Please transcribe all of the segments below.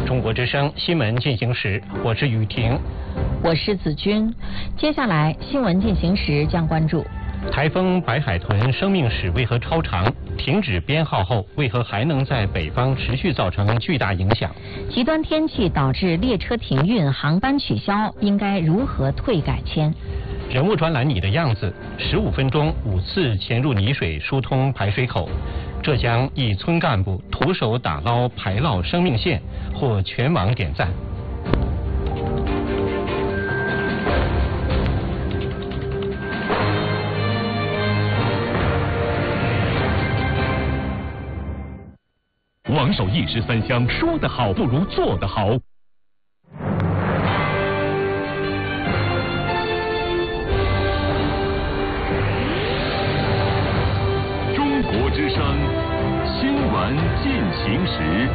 中国之声新闻进行时，我是雨婷， 我是子君。接下来新闻进行时将关注： 台风白海豚生命史为何超长？停止编号后，为何还能在北方持续造成巨大影响？ 极端天气导致列车停运、航班取消，应该如何退改签？ 人物专栏你的样子，15分钟5次潜入泥水疏通排水口。浙江一村干部徒手打捞排涝生命线，获全网点赞。 王守义13香，说得好不如做得好。中国之声新闻进行时。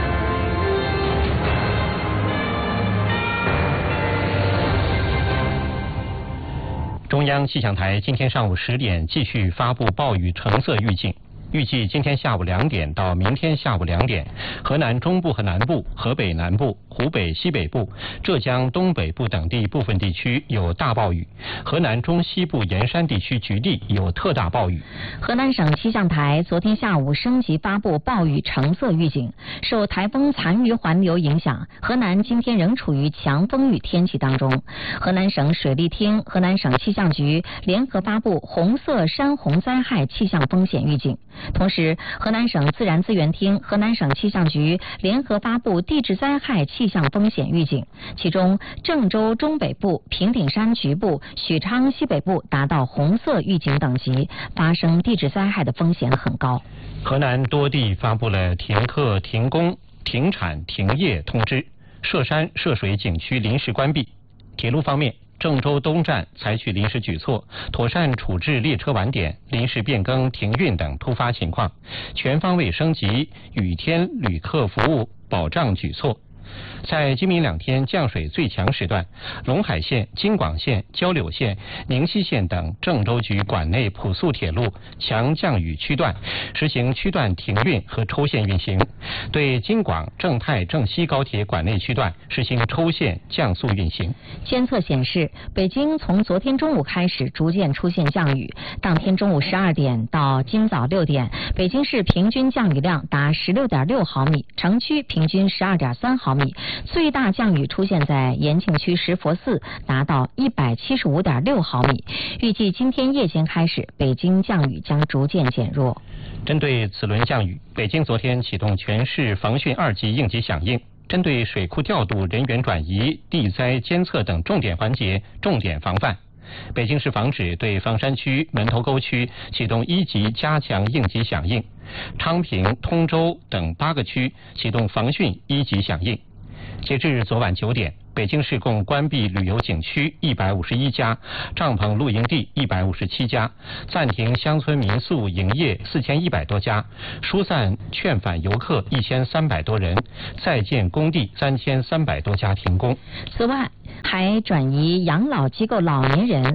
中央气象台今天上午10点继续发布暴雨橙色预警。预计今天下午2点到明天下午2点，河南中部和南部、河北南部、湖北西北部、浙江东北部等地部分地区有大暴雨，河南中西部沿山地区局地有特大暴雨。 河南省气象台昨天下午升级发布暴雨橙色预警，受台风残余环流影响，河南今天仍处于强风雨天气当中。河南省水利厅、河南省气象局联合发布红色山洪灾害气象风险预警。同时，河南省自然资源厅、河南省气象局联合发布地质灾害气象风险预警，其中郑州中北部、平顶山局部、许昌西北部达到红色预警等级，发生地质灾害的风险很高。 河南多地发布了停课、停工、停产、停业通知，涉山涉水景区临时关闭。铁路方面，郑州东站采取临时举措，妥善处置列车晚点、临时变更、停运等突发情况，全方位升级雨天旅客服务保障举措。在今明2天降水最强时段，陇海线、京广线、交柳线、宁西线等郑州局管内普速铁路强降雨区段实行区段停运和抽线运行，对京广、郑泰、郑西高铁管内区段实行抽线降速运行。 监测显示，北京从昨天中午开始逐渐出现降雨，当天中午12点到今早6点，北京市平均降雨量达16.6毫米，城区平均12.3毫米，最大降雨出现在延庆区石佛寺，达到175.6毫米。预计今天夜间开始，北京降雨将逐渐减弱。 针对此轮降雨，北京昨天启动全市防汛2级应急响应，针对水库调度、人员转移、地灾监测等重点环节重点防范。北京市防指对房山区、门头沟区启动1级加强应急响应，昌平、通州等8个区启动防汛1级响应。截至昨晚9点，北京市共关闭旅游景区151家，帐篷露营地157家，暂停乡村民宿营业4100多家，疏散劝返游客1300多人，在建工地3300多家停工。 此外，还转移养老机构老年人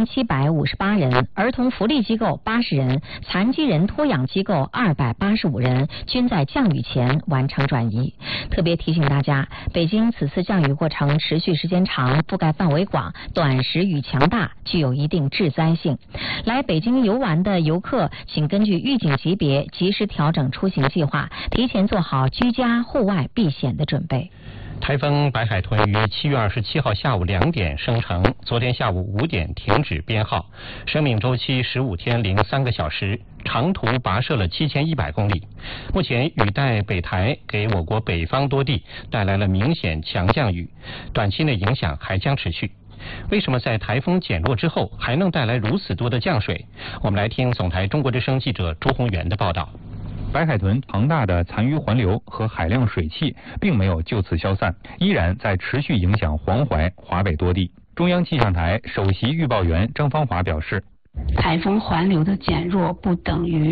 4758人，儿童福利机构80人，残疾人托养机构285人，均在降雨前完成转移。特别提醒大家，北京此次降雨过程持续时间长，覆盖范围广，短时雨强大，具有一定致灾性。来北京游玩的游客，请根据预警级别及时调整出行计划，提前做好居家、户外避险的准备。 台风白海豚于7月27号下午2点生成，昨天下午5点停止编号，生命周期15天零3个小时，长途跋涉了7100公里。目前雨带北抬，给我国北方多地带来了明显强降雨，短期内影响还将持续。为什么在台风减弱之后还能带来如此多的降水？我们来听总台中国之声记者朱宏元的报道。 白海豚庞大的残余环流和海量水汽并没有就此消散，依然在持续影响黄淮、华北多地。中央气象台首席预报员张芳华表示， 台风环流的减弱不等于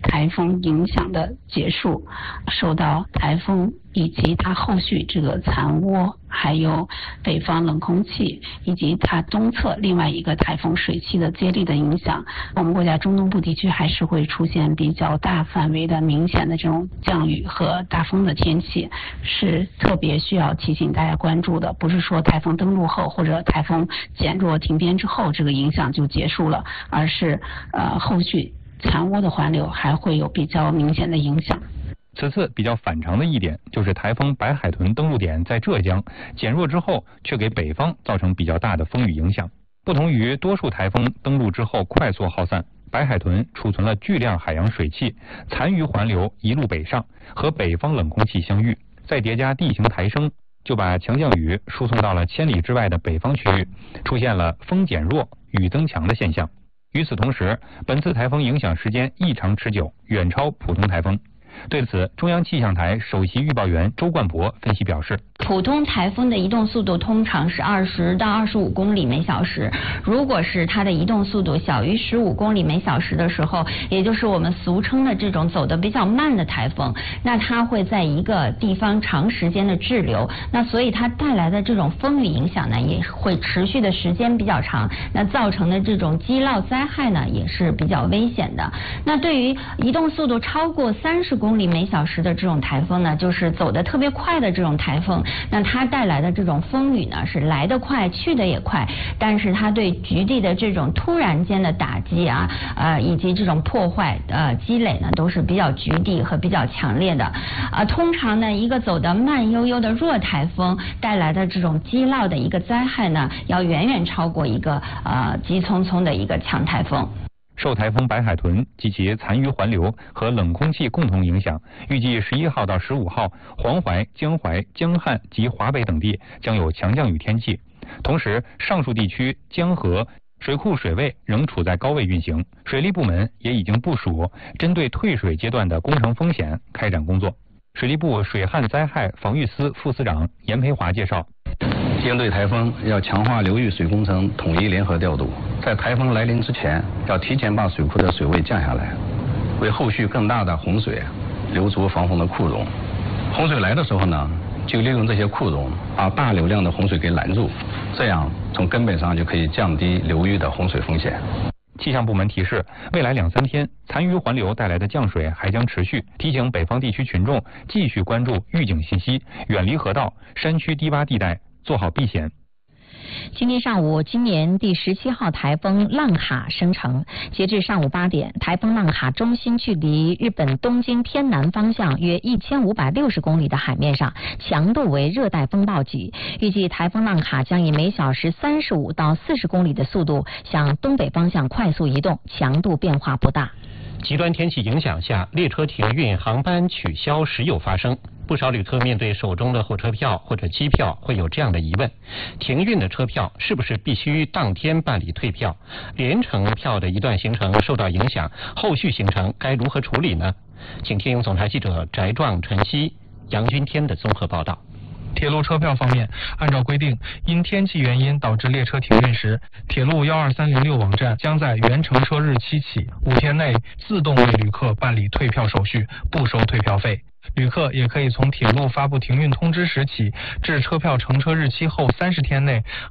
台风影响的结束，受到台风以及它后续这个残涡，还有北方冷空气以及它东侧另外一个台风水汽的接力的影响，我们国家中东部地区还是会出现比较大范围的明显的这种降雨和大风的天气，是特别需要提醒大家关注的。不是说台风登陆后或者台风减弱停边之后这个影响就结束了，而是后续残涡的环流还会有比较明显的影响。 此次比较反常的一点就是台风白海豚登陆点在浙江，减弱之后却给北方造成比较大的风雨影响。不同于多数台风登陆之后快速耗散，白海豚储存了巨量海洋水汽，残余环流一路北上，和北方冷空气相遇，再叠加地形抬升，就把强降雨输送到了千里之外的北方区域，出现了风减弱、雨增强的现象。与此同时，本次台风影响时间异常持久，远超普通台风。对此，中央气象台首席预报员周冠博分析表示， 普通台风的移动速度通常是20到25公里每小时，如果是它的移动速度小于15公里每小时的时候，也就是我们俗称的这种走得比较慢的台风，那它会在一个地方长时间的滞留，那所以它带来的这种风雨影响呢，也会持续的时间比较长，那造成的这种积涝灾害呢，也是比较危险的。那对于移动速度超过30公里每小时的这种台风呢，就是走得特别快的这种台风，那它带来的这种风雨呢，是来得快去得也快，但是它对局地的这种突然间的打击以及这种破坏积累呢，都是比较局地和比较强烈的。通常呢，一个走得慢悠悠的弱台风带来的这种积涝的一个灾害呢，要远远超过一个急匆匆的一个强台风。 受台风白海豚及其残余环流和冷空气共同影响，预计11号到15号，黄淮、江淮、江汉及华北等地将有强降雨天气。同时，上述地区江河水库水位仍处在高位运行，水利部门也已经部署针对退水阶段的工程风险开展工作。水利部水旱灾害防御司副司长严培华介绍， 应对台风要强化流域水工程统一联合调度，在台风来临之前要提前把水库的水位降下来，为后续更大的洪水留足防洪的库容。洪水来的时候呢，就利用这些库容把大流量的洪水给拦住，这样从根本上就可以降低流域的洪水风险。 气象部门提示，未来2-3天残余环流带来的降水还将持续，提醒北方地区群众继续关注预警信息，远离河道、山区低洼地带，做好避险。 今天上午，今年第17号台风浪哈生成。截至上午8点，台风浪哈中心距离日本东京偏南方向约1560公里的海面上，强度为热带风暴级。预计台风浪哈将以每小时35到40公里的速度向东北方向快速移动，强度变化不大。 极端天气影响下，列车停运、航班取消时有发生。不少旅客面对手中的火车票或者机票，会有这样的疑问：停运的车票是不是必须当天办理退票？连程票的一段行程受到影响，后续行程该如何处理呢？请听总台记者翟壮、陈曦、杨军天的综合报道。 铁路车票方面，按照规定，因天气原因导致列车停运时，铁路12306网站将在原乘车日期起5天内自动为旅客办理退票手续，不收退票费。旅客也可以从铁路发布停运通知时起，至车票乘车日期后30天内